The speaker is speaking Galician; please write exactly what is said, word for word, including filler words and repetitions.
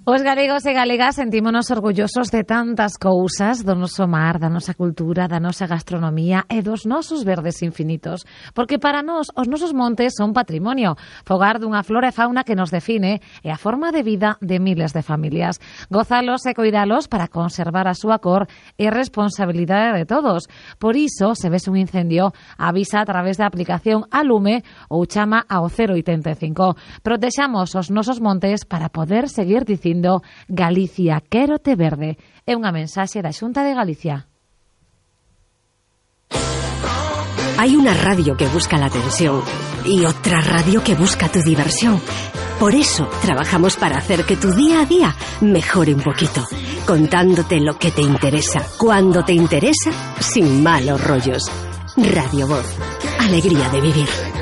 Os galegos e galegas sentímonos orgullosos de tantas cousas, do noso mar, da nosa cultura, da nosa gastronomía e dos nosos verdes infinitos. Porque para nós, os nosos montes son patrimonio, fogar dunha flora e fauna que nos define e a forma de vida de miles de familias. Gozalos e coidalos para conservar a súa cor e responsabilidade de todos. Por iso, se ves un incendio, avisa a través da aplicación a Lume ou chama ao cero oitenta e cinco. Protexamos os nosos montes para poder seguir dicindo Galicia, quérote verde. É unha mensaxe da Xunta de Galicia. Hay una radio que busca la atención y otra radio que busca tu diversión. Por eso trabajamos para hacer que tu día a día mejore un poquito, contándote lo que te interesa, cuando te interesa, sin malos rollos. Radio Voz, alegría de vivir.